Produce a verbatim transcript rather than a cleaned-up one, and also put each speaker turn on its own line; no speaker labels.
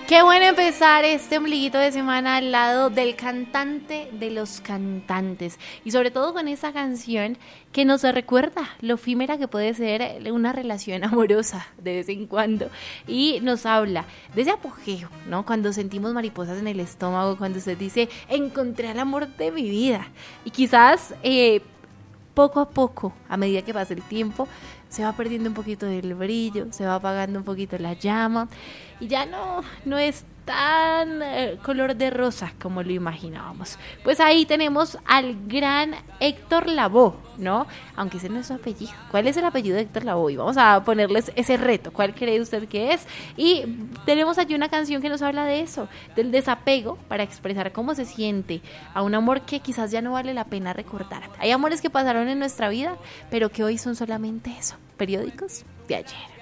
Qué bueno empezar este ombliguito de semana al lado del cantante de los cantantes y sobre todo con esta canción que nos recuerda lo efímera que puede ser una relación amorosa de vez en cuando y nos habla de ese apogeo, ¿no? Cuando sentimos mariposas en el estómago, cuando usted dice, encontré al amor de mi vida y quizás eh, poco a poco, a medida que pasa el tiempo, se va perdiendo un poquito del brillo, se va apagando un poquito la llama y ya no, no es tan eh, color de rosa como lo imaginábamos. Pues ahí tenemos al gran Héctor Lavoe, ¿no? Aunque ese no es su apellido. ¿Cuál es el apellido de Héctor Lavoe? Y vamos a ponerles ese reto. ¿Cuál cree usted que es? Y tenemos allí una canción que nos habla de eso, del desapego, para expresar cómo se siente a un amor que quizás ya no vale la pena recordar. Hay amores que pasaron en nuestra vida, pero que hoy son solamente eso, periódicos de ayer.